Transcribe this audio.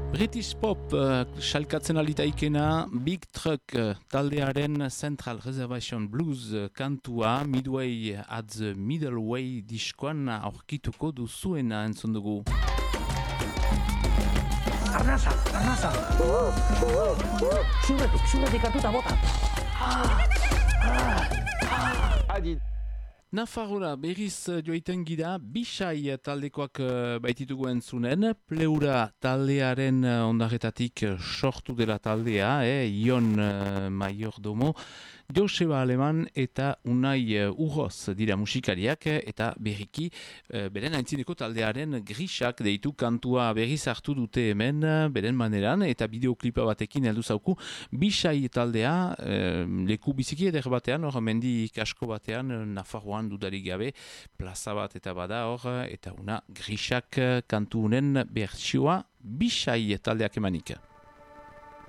British Pop salkatzen alitaikena Big Truck taldearen Central Reservation Blues kantua Midway at the Middle Way diskoan aurkituko duzuena entzun dugu. Arnasa! Zurretik hartuta bota! Adi. Nafarroa berriz joaiten gira, Bisai taldekoak baititugu entzunen, Pleura taldearen ondarretatik sortu dela taldea, Ion Mayordomo, Joseba Aleman eta Unai Urroz dira musikariak, eta berriki beren aintzineko taldearen Grisak deitu kantua berriz hartu dute hemen, beren maneran, eta bideoklipa batekin heldu zauku, Bisai taldea, leku biziki eder batean, hor mendi kasko batean, Nafarroan dudarik gabe, plaza bat eta bada hor, eta una Grisak kantu unen bertsioa Bisai taldeak emanik.